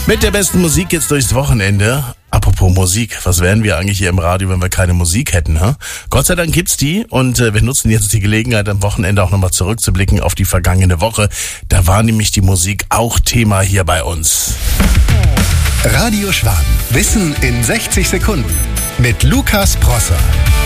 Mit der besten Musik geht's durchs Wochenende. Apropos Musik, was wären wir eigentlich hier im Radio, wenn wir keine Musik hätten, hä? Gott sei Dank gibt's die und wir nutzen jetzt die Gelegenheit, am Wochenende auch nochmal zurückzublicken auf die vergangene Woche. Da war nämlich die Musik auch Thema hier bei uns. Radio Schwaben. Wissen in 60 Sekunden. Mit Lukas Prosser.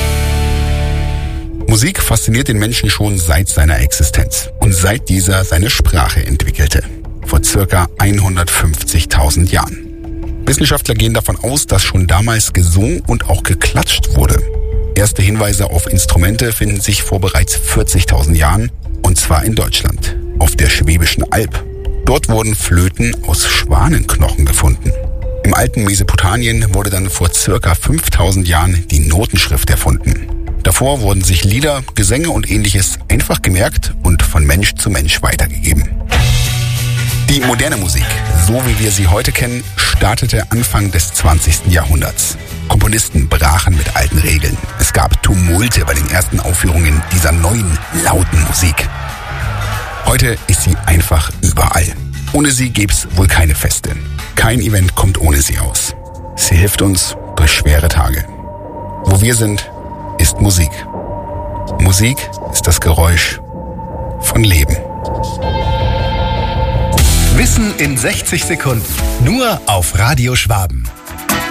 Musik fasziniert den Menschen schon seit seiner Existenz und seit dieser seine Sprache entwickelte. Vor circa 150.000 Jahren. Wissenschaftler gehen davon aus, dass schon damals gesungen und auch geklatscht wurde. Erste Hinweise auf Instrumente finden sich vor bereits 40.000 Jahren, und zwar in Deutschland, auf der Schwäbischen Alb. Dort wurden Flöten aus Schwanenknochen gefunden. Im alten Mesopotamien wurde dann vor circa 5.000 Jahren die Notenschrift erfunden. Davor wurden sich Lieder, Gesänge und ähnliches einfach gemerkt und von Mensch zu Mensch weitergegeben. Die moderne Musik, so wie wir sie heute kennen, startete Anfang des 20. Jahrhunderts. Komponisten brachen mit alten Regeln. Es gab Tumulte bei den ersten Aufführungen dieser neuen, lauten Musik. Heute ist sie einfach überall. Ohne sie gäb's wohl keine Feste. Kein Event kommt ohne sie aus. Sie hilft uns durch schwere Tage. Wo wir sind, ist Musik. Musik ist das Geräusch von Leben. Wissen in 60 Sekunden. Nur auf Radio Schwaben.